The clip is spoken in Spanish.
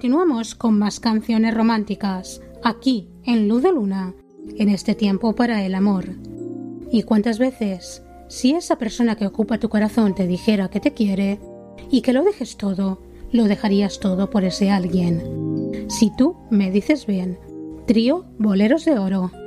continuamos con más canciones románticas, aquí, en Luz de Luna, en este tiempo para el amor. ¿Y cuántas veces, si esa persona que ocupa tu corazón te dijera que te quiere y que lo dejes todo, lo dejarías todo por ese alguien? Si tú me dices bien. Trío Boleros de Oro.